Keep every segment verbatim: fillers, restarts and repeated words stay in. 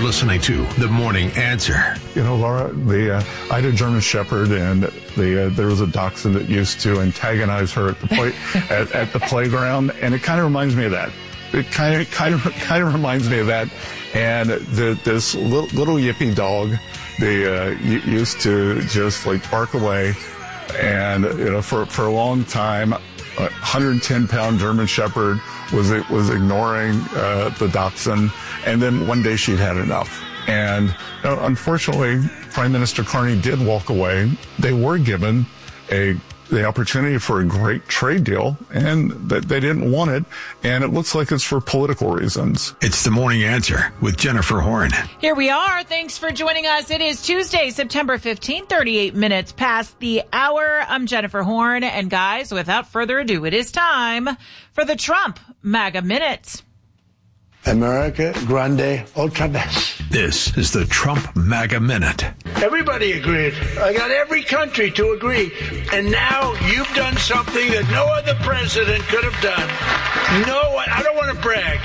listening to The Morning Answer. You know, Laura, the uh, I had a German Shepherd, and the uh, there was a dachshund that used to antagonize her at the play at, at the playground, and it kind of reminds me of that. It kind of kind of kind of reminds me of that. And the, this little, little yippy dog, they uh, used to just like bark away, and you know, for for a long time, a one hundred ten pound German Shepherd was was ignoring uh, the dachshund, and then one day she'd had enough. And you know, unfortunately, Prime Minister Carney did walk away. They were given a the opportunity for a great trade deal, and that they didn't want it, and it looks like it's for political reasons. It's The Morning Answer with Jennifer Horn. Here we are. Thanks for joining us. It is Tuesday, September fifteenth, thirty-eight minutes past the hour. I'm Jennifer Horn, and guys, without further ado, it is time for the Trump MAGA Minute. America Grande Ultra Best. This is the Trump MAGA Minute. Everybody agreed. I got every country to agree. And now you've done something that no other president could have done. No, I don't want to brag.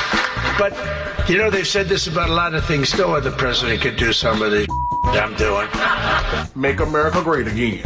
But, you know, they've said this about a lot of things. No other president could do some of the I'm doing. Make America great again.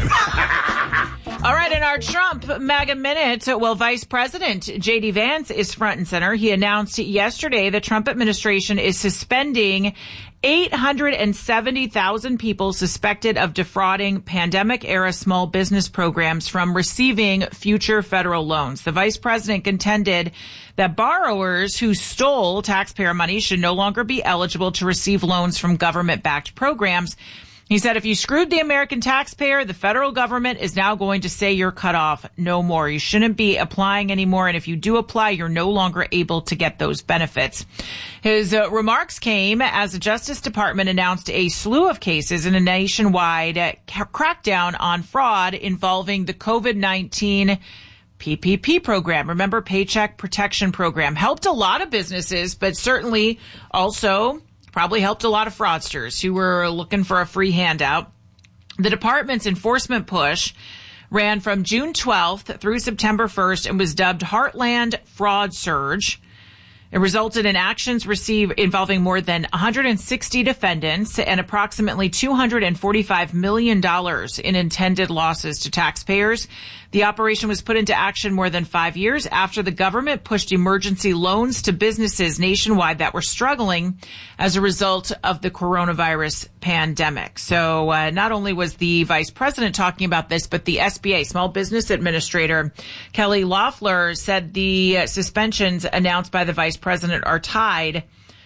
All right, in our Trump MAGA Minute, well, Vice President J D. Vance is front and center. He announced yesterday the Trump administration is suspending eight hundred seventy thousand people suspected of defrauding pandemic-era small business programs from receiving future federal loans. The vice president contended that borrowers who stole taxpayer money should no longer be eligible to receive loans from government-backed programs. He said, if you screwed the American taxpayer, the federal government is now going to say you're cut off. No more. You shouldn't be applying anymore. And if you do apply, you're no longer able to get those benefits. His uh, remarks came as the Justice Department announced a slew of cases in a nationwide uh, crackdown on fraud involving the COVID nineteen P P P program. Remember, Paycheck Protection Program helped a lot of businesses, but certainly also probably helped a lot of fraudsters who were looking for a free handout. The department's enforcement push ran from June twelfth through September first and was dubbed Heartland Fraud Surge. It resulted in actions received involving more than one hundred sixty defendants and approximately two hundred forty-five million dollars in intended losses to taxpayers. The operation was put into action more than five years after the government pushed emergency loans to businesses nationwide that were struggling as a result of the coronavirus pandemic. So uh, not only was the vice president talking about this, but the S B A, Small Business Administrator Kelly Loeffler, said the uh, suspensions announced by the vice president are tied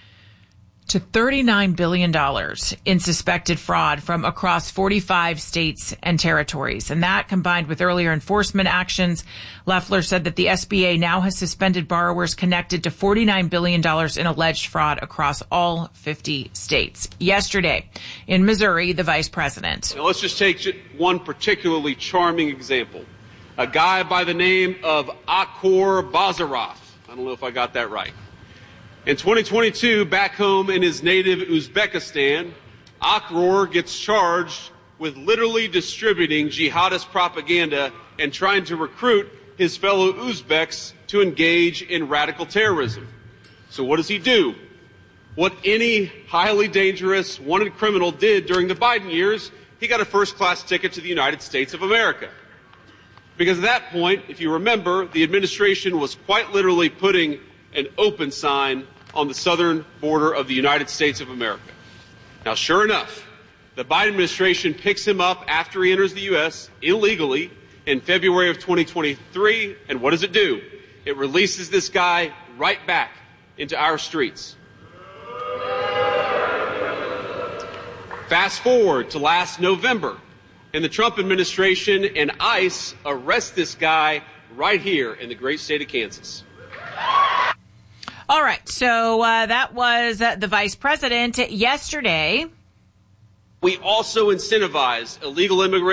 to thirty-nine billion dollars in suspected fraud from across forty-five states and territories. And that, combined with earlier enforcement actions, Loeffler said that the S B A now has suspended borrowers connected to forty-nine billion dollars in alleged fraud across all fifty states. Yesterday, in Missouri, the vice president. Now let's just take one particularly charming example. A guy by the name of Akhor Bazarov. I don't know if I got that right. In twenty twenty-two, back home in his native Uzbekistan, Akhor gets charged with literally distributing jihadist propaganda and trying to recruit his fellow Uzbeks to engage in radical terrorism. So what does he do? What any highly dangerous wanted criminal did during the Biden years, he got a first-class ticket to the United States of America. Because at that point, if you remember, the administration was quite literally putting an open sign on the southern border of the United States of America. Now, sure enough, the Biden administration picks him up after he enters the U S illegally in February of twenty twenty-three, and what does it do? It releases this guy right back into our streets. Fast forward to last November, and the Trump administration and ICE arrest this guy right here in the great state of Kansas. All right, so uh, that was uh, the vice president yesterday. We also incentivize illegal immigration.